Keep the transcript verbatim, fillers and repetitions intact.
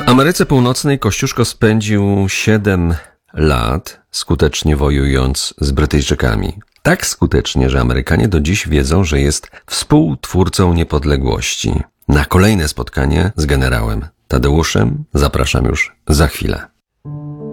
Ameryce Północnej Kościuszko spędził siedem lat, skutecznie wojując z Brytyjczykami. Tak skutecznie, że Amerykanie do dziś wiedzą, że jest współtwórcą niepodległości. Na kolejne spotkanie z generałem Tadeuszem zapraszam już za chwilę.